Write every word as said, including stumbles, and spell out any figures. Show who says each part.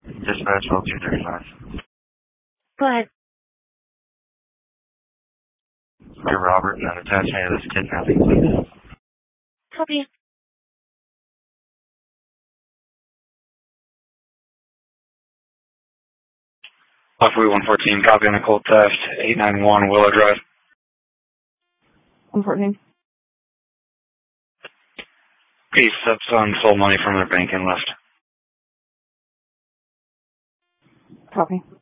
Speaker 1: Dispatch twelve two thirty-five.
Speaker 2: Go ahead.
Speaker 1: Dear Robert, an attachment of this kidnapping, please.
Speaker 2: Copy.
Speaker 1: Off-Route one fourteen, copy on a cold theft, eight ninety-one Willow Drive.
Speaker 2: one fourteen.
Speaker 1: Peace, son stole money from their bank and left.
Speaker 2: Copy.